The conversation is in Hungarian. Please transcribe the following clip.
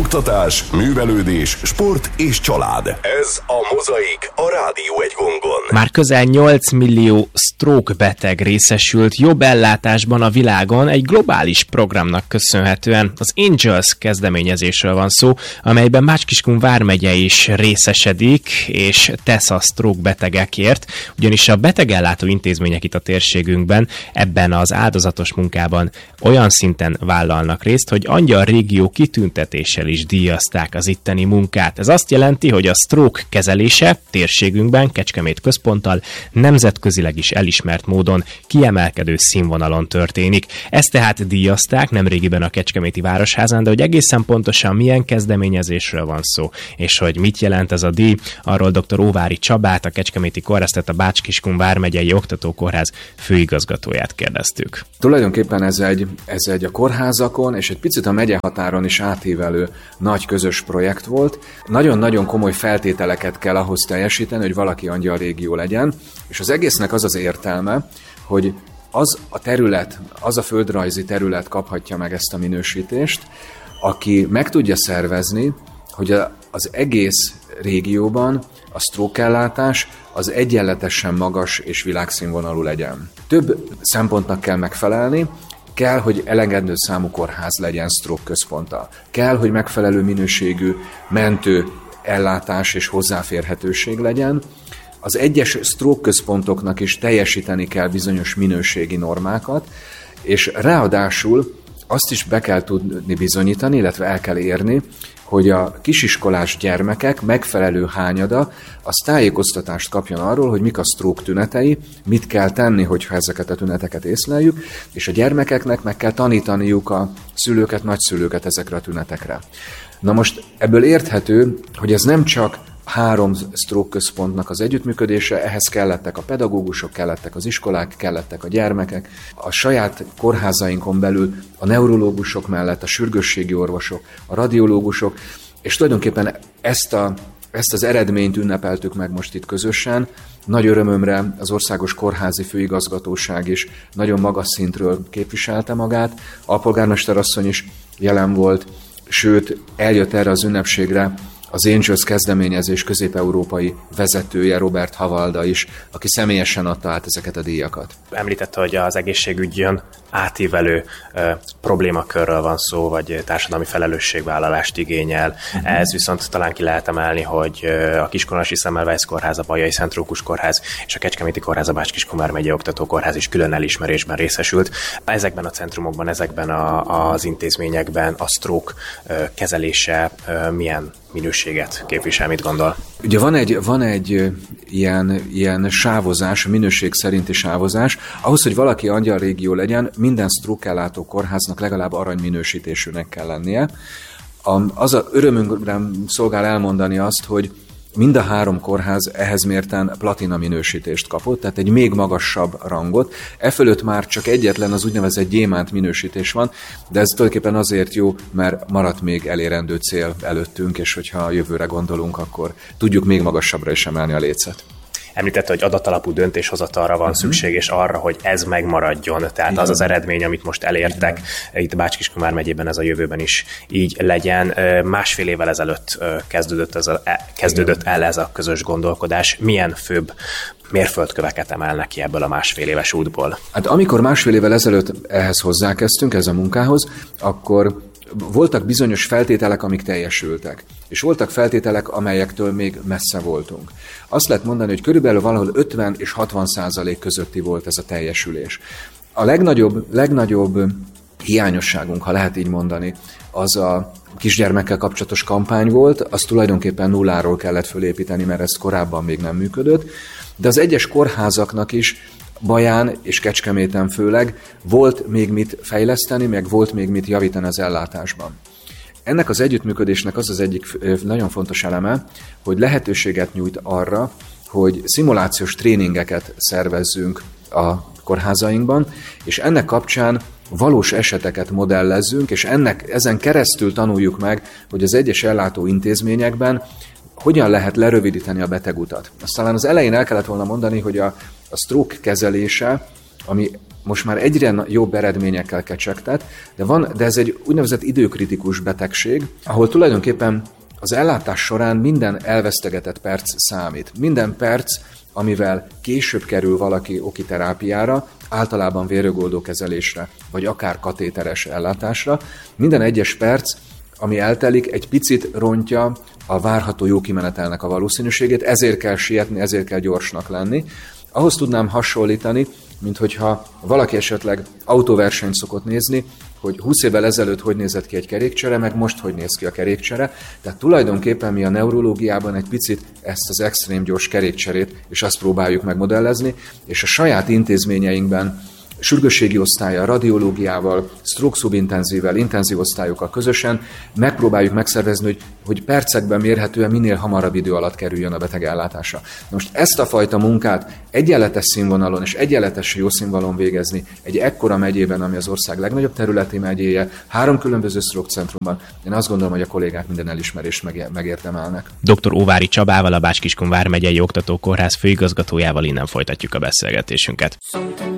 oktatás, művelődés, sport és család. Ez a Mozaik, a Rádió Egy Gongon. Már közel 8 millió stroke beteg részesült jobb ellátásban a világon egy globális programnak köszönhetően. Az Angels kezdeményezésről van szó, amelyben Bács-Kiskun vármegye is részesedik, és tesz a stroke betegekért, ugyanis a betegellátó intézmények itt a térségünkben ebben az áldozatos munkában olyan szinten vállalnak részt, hogy Angyal régió kitüntetéssel is díjazták az itteni munkát. Ez azt jelenti, hogy a stroke kezelése térségünkben Kecskemét központtal nemzetközileg is elismert módon kiemelkedő színvonalon történik. Ezt tehát díjazták nemrégiben a Kecskeméti Városházán, de hogy egészen pontosan milyen kezdeményezésről van szó, és hogy mit jelent ez a díj, arról dr. Óvári Csabát, a Kecskeméti Kórház, tehát a Bács-Kiskun vármegyei oktatókórház főigazgatóját kérdeztük. Tulajdonképpen ez egy a kórházakon és egy picit a megyehatáron is átívelő nagy közös projekt volt. Nagyon-nagyon komoly feltételeket kell ahhoz teljesíteni, hogy valaki Angyal régió legyen, és az egésznek az az értelme, hogy az a terület, az a földrajzi terület kaphatja meg ezt a minősítést, aki meg tudja szervezni, hogy az egész régióban a stroke-ellátás az egyenletesen magas és világszínvonalú legyen. Több szempontnak kell megfelelni, kell, hogy elengedő számú kórház legyen stroke központtal. Kell, hogy megfelelő minőségű mentő ellátás és hozzáférhetőség legyen. Az egyes stroke központoknak is teljesíteni kell bizonyos minőségi normákat, és ráadásul azt is be kell tudni bizonyítani, illetve el kell érni, hogy a kisiskolás gyermekek megfelelő hányada az tájékoztatást kapjon arról, hogy mik a stroke tünetei, mit kell tenni, hogyha ezeket a tüneteket észleljük, és a gyermekeknek meg kell tanítaniuk a szülőket, nagyszülőket ezekre a tünetekre. Na most ebből érthető, hogy ez nem csak 3 stroke központnak az együttműködése, ehhez kellettek a pedagógusok, kellettek az iskolák, kellettek a gyermekek. A saját kórházainkon belül a neurológusok mellett a sürgősségi orvosok, a radiológusok, és tulajdonképpen ezt az eredményt ünnepeltük meg most itt közösen. Nagy örömömre az Országos Kórházi Főigazgatóság is nagyon magas szintről képviselte magát, a polgármester asszony is jelen volt, sőt eljött erre az ünnepségre az Angels kezdeményezés közép-európai vezetője, Robert Havalda is, aki személyesen adta át ezeket a díjakat. Említette, hogy az egészségügyön átívelő problémakörről van szó, vagy társadalmi felelősségvállalást igényel. Ez viszont talán ki lehet emelni, hogy a Kiskunhalási Semmelweis Kórház, a Bajai Szent Rókus Kórház és a Kecskeméti Kórház, a Bács-Kiskun vármegyei oktatókórház is külön elismerésben részesült. Ezekben a centrumokban, ezekben az intézményekben a stroke kezelése milyen minőséget képvisel, mit gondol? Ugye van egy ilyen sávozás, minőség szerinti sávozás. Ahhoz, hogy valaki Angyal régió legyen, minden stroke-ellátó kórháznak legalább aranyminősítésűnek kell lennie. Az a örömünkre szolgál elmondani azt, hogy mind a 3 kórház ehhez mérten platina minősítést kapott, tehát egy még magasabb rangot. Fölött már csak egyetlen az úgynevezett gyémánt minősítés van, de ez tulajdonképpen azért jó, mert maradt még elérendő cél előttünk, és hogyha a jövőre gondolunk, akkor tudjuk még magasabbra is emelni a lécet. Említette, hogy adatalapú döntéshozatalra van szükség, és arra, hogy ez megmaradjon. Tehát az az eredmény, amit most elértek, itt Bács-Kiskun vármegyében ez a jövőben is így legyen. 1,5 évvel ezelőtt kezdődött el ez a közös gondolkodás. Milyen főbb mérföldköveket emelnek ki ebből a 1,5 éves útból? Hát amikor 1,5 évvel ezelőtt ehhez hozzákezdtünk, ez a munkához, akkor voltak bizonyos feltételek, amik teljesültek, és voltak feltételek, amelyektől még messze voltunk. Azt lehet mondani, hogy körülbelül valahol 50 és 60% közötti volt ez a teljesülés. A legnagyobb hiányosságunk, ha lehet így mondani, az a kisgyermekkel kapcsolatos kampány volt, azt tulajdonképpen nulláról kellett fölépíteni, mert ez korábban még nem működött, de az egyes kórházaknak is Baján és Kecskeméten főleg volt még mit fejleszteni, meg volt még mit javítani az ellátásban. Ennek az együttműködésnek az egyik nagyon fontos eleme, hogy lehetőséget nyújt arra, hogy szimulációs tréningeket szervezzünk a kórházainkban, és ennek kapcsán valós eseteket modellezzünk, és ezen keresztül tanuljuk meg, hogy az egyes ellátó intézményekben hogyan lehet lerövidíteni a betegutat. Azt talán az elején el kellett volna mondani, hogy a stroke kezelése ami most már egyre jobb eredményekkel kecsegtet, de ez egy úgynevezett időkritikus betegség, ahol tulajdonképpen az ellátás során minden elvesztegetett perc számít. Minden perc, amivel később kerül valaki okiterápiára, általában vérrögoldó kezelésre, vagy akár katéteres ellátásra, minden egyes perc, ami eltelik, egy picit rontja a várható jó kimenetelnek a valószínűségét, ezért kell sietni, ezért kell gyorsnak lenni. Ahhoz tudnám hasonlítani, mint hogyha valaki esetleg autóversenyt szokott nézni, hogy 20 évvel ezelőtt hogy nézett ki egy kerékcsere, meg most hogy néz ki a kerékcsere. Tehát tulajdonképpen mi a neurológiában egy picit ezt az extrém gyors kerékcserét, és azt próbáljuk megmodellezni, és a saját intézményeinkben sürgősségi osztállyal, radiológiával, stroke szubintenzívvel, intenzív osztályokkal közösen megpróbáljuk megszervezni, hogy percekben mérhetően minél hamarabb idő alatt kerüljön a beteg ellátása. Most ezt a fajta munkát egyenletes színvonalon és egyenletes jó színvonalon végezni egy ekkora megyében, ami az ország legnagyobb területi megyéje, 3 különböző stroke centrumban, én azt gondolom, hogy a kollégák minden elismerést megérdemelnek. Dr. Óváry Csabával, a Bács-Kiskun vármegyei oktatókórház főigazgatójával innen folytatjuk a beszélgetésünket.